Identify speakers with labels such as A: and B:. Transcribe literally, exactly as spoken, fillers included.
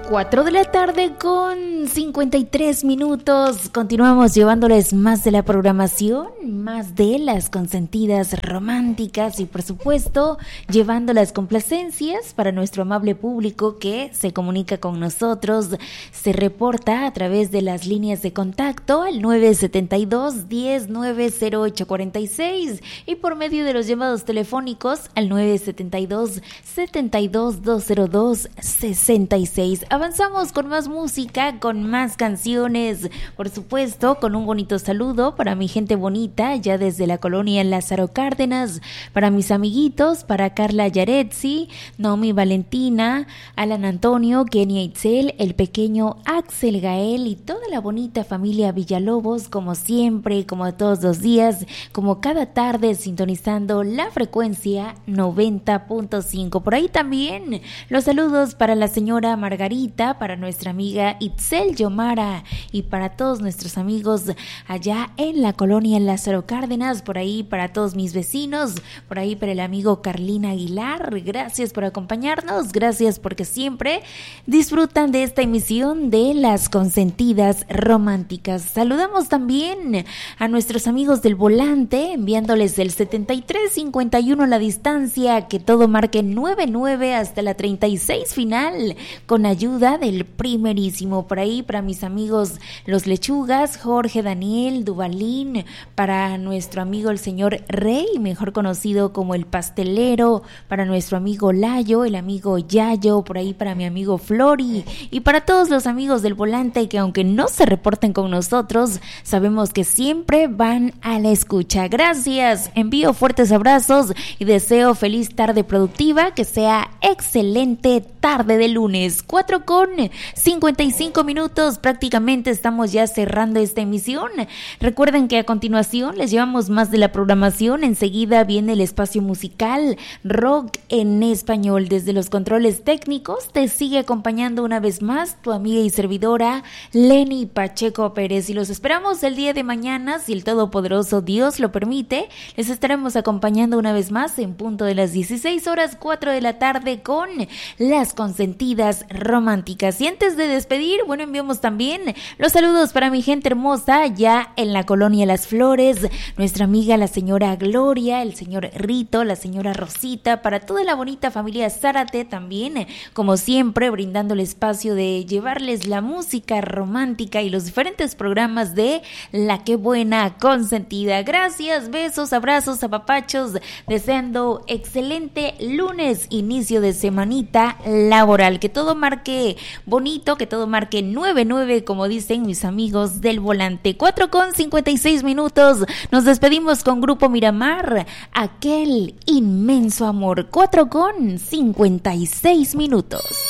A: cuatro de la tarde con cincuenta y tres minutos. Continuamos llevándoles más de la programación, más de las consentidas románticas y por supuesto llevando las complacencias para nuestro amable público que se comunica con nosotros, se reporta a través de las líneas de contacto al nueve siete dos, diez, nueve cero ocho cuarenta y seis y por medio de los llamados telefónicos al nueve siete dos, setenta y dos, doscientos dos, sesenta y seis. Avanzamos con más música, con más canciones, por supuesto, con un bonito saludo para mi gente bonita, ya desde la colonia Lázaro Cárdenas, para mis amiguitos, para Carla Yaretsi, Naomi Valentina, Alan Antonio, Kenia Itzel, el pequeño Axel Gael y toda la bonita familia Villalobos, como siempre, como todos los días, como cada tarde, sintonizando la frecuencia noventa punto cinco. Por ahí también los saludos para la señora Margarita, para nuestra amiga Itzel Yomara y para todos nuestros amigos allá en la colonia Lázaro Cárdenas, por ahí para todos mis vecinos, por ahí para el amigo Carlina Aguilar. Gracias por acompañarnos, gracias porque siempre disfrutan de esta emisión de Las Consentidas Románticas. Saludamos también a nuestros amigos del volante, enviándoles el setenta y tres cincuenta y uno la distancia, que todo marque nueve nueve hasta la treinta y seis final, con ayuda del primerísimo. Por ahí para mis amigos los Lechugas, Jorge Daniel Duvalín, para nuestro amigo el señor Rey, mejor conocido como el pastelero, para nuestro amigo Layo, el amigo Yayo, por ahí para mi amigo Flori y para todos los amigos del volante que aunque no se reporten con nosotros, sabemos que siempre van a la escucha. Gracias, envío fuertes abrazos y deseo feliz tarde productiva, que sea excelente tarde de lunes. Cuatro con cincuenta y cinco minutos, prácticamente estamos ya cerrando esta emisión. Recuerden que a continuación les llevamos más de la programación. Enseguida viene el espacio musical rock en español. Desde los controles técnicos te sigue acompañando una vez más tu amiga y servidora Lenny Pacheco Pérez, y los esperamos el día de mañana, si el todopoderoso Dios lo permite. Les estaremos acompañando una vez más en punto de las dieciséis horas, cuatro de la tarde, con Las Consentidas Románticas. Y antes de despedir, bueno, enviamos también los saludos para mi gente hermosa ya en la colonia Las Flores, nuestra amiga la señora Gloria, el señor Rito, la señora Rosita, para toda la bonita familia Zárate también, como siempre, brindando el espacio de llevarles la música romántica y los diferentes programas de La Qué Buena Consentida. Gracias, besos, abrazos, apapachos, deseando excelente lunes, inicio de semanita laboral, que todo marque bonito, que todo marque nueve nueve, como dicen mis amigos del volante. Cuatro con cincuenta y seis minutos, nos despedimos con Grupo Miramar, Aquel Inmenso Amor. Cuatro con cincuenta y seis minutos.